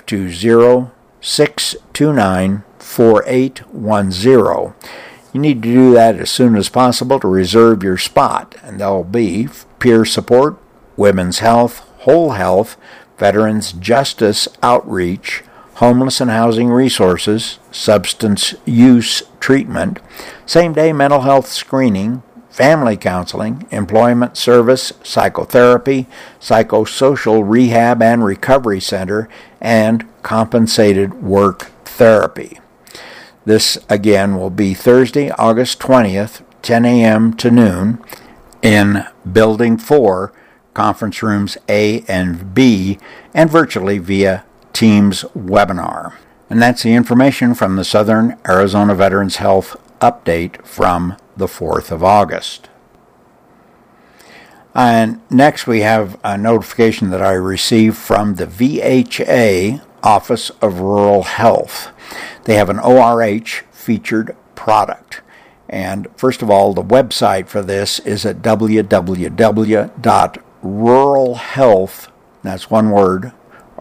520-629-4810. You need to do that as soon as possible to reserve your spot, and there'll be peer support, women's health, whole health, veterans justice outreach, homeless and housing resources, substance use treatment, same-day mental health screening, family counseling, employment service, psychotherapy, psychosocial rehab and recovery center, and compensated work therapy. This, again, will be Thursday, August 20th, 10 a.m. to noon, in Building 4, Conference Rooms A and B, and virtually via Teams webinar. And that's the information from the Southern Arizona Veterans Health Update from the 4th of August. And next we have a notification that I received from the VHA Office of Rural Health. They have an ORH featured product. And first of all, the website for this is at www.ruralhealth, that's one word,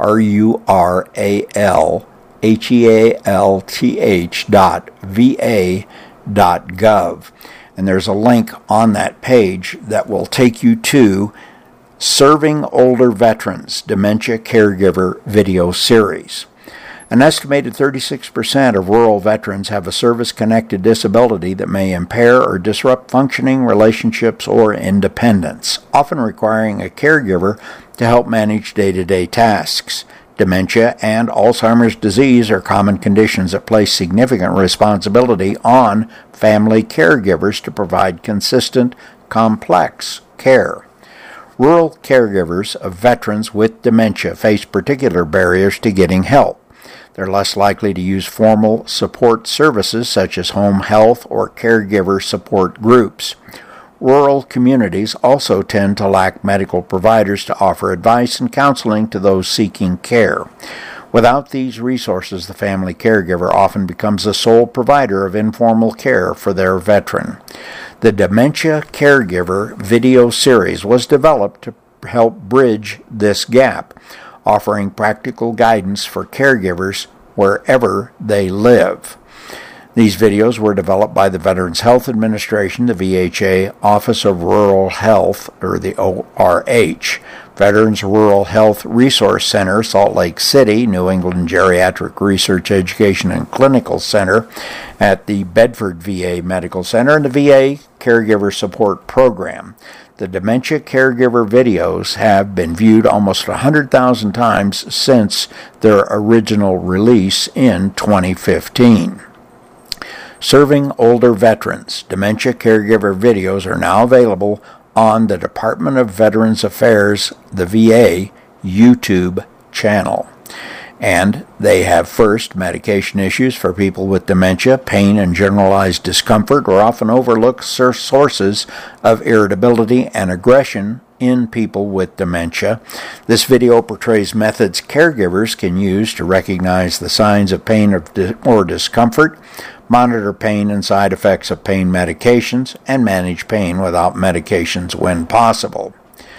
ruralhealth.va.gov. And there's a link on that page that will take you to Serving Older Veterans Dementia Caregiver video series. An estimated 36% of rural veterans have a service-connected disability that may impair or disrupt functioning, relationships, or independence, often requiring a caregiver to help manage day-to-day tasks. Dementia and Alzheimer's disease are common conditions that place significant responsibility on family caregivers to provide consistent, complex care. Rural caregivers of veterans with dementia face particular barriers to getting help. They're less likely to use formal support services such as home health or caregiver support groups. Rural communities also tend to lack medical providers to offer advice and counseling to those seeking care. Without these resources, the family caregiver often becomes the sole provider of informal care for their veteran. The Dementia Caregiver video series was developed to help bridge this gap, offering practical guidance for caregivers wherever they live. These videos were developed by the Veterans Health Administration, the VHA Office of Rural Health, or the ORH, Veterans Rural Health Resource Center, Salt Lake City, New England Geriatric Research, Education, and Clinical Center at the Bedford VA Medical Center, and the VA Caregiver Support Program. The Dementia Caregiver videos have been viewed almost 100,000 times since their original release in 2015. Serving Older Veterans Dementia Caregiver videos are now available on the Department of Veterans Affairs, the VA, YouTube channel. And they have first medication issues for people with dementia. Pain and generalized discomfort are often overlooked sources of irritability and aggression in people with dementia. This video portrays methods caregivers can use to recognize the signs of pain or discomfort, monitor pain and side effects of pain medications, and manage pain without medications when possible.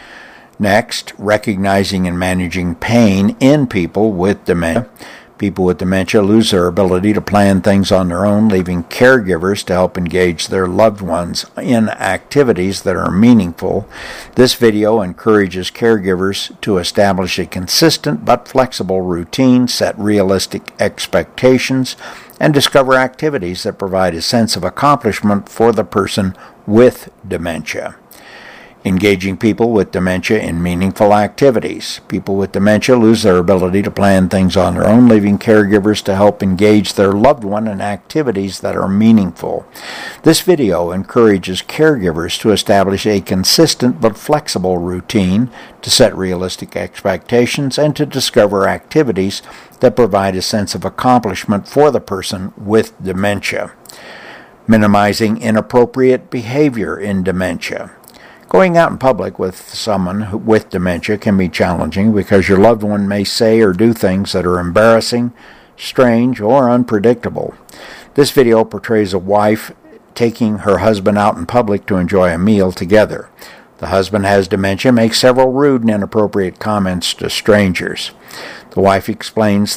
Next, recognizing and managing pain in people with dementia. People with dementia lose their ability to plan things on their own, leaving caregivers to help engage their loved ones in activities that are meaningful. This video encourages caregivers to establish a consistent but flexible routine, set realistic expectations, and discover activities that provide a sense of accomplishment for the person with dementia. Engaging people with dementia in meaningful activities. People with dementia lose their ability to plan things on their own, leaving caregivers to help engage their loved one in activities that are meaningful. This video encourages caregivers to establish a consistent but flexible routine, to set realistic expectations, and to discover activities that provide a sense of accomplishment for the person with dementia. Minimizing inappropriate behavior in dementia. Going out in public with someone with dementia can be challenging because your loved one may say or do things that are embarrassing, strange, or unpredictable. This video portrays a wife taking her husband out in public to enjoy a meal together. The husband has dementia, makes several rude and inappropriate comments to strangers. The wife explains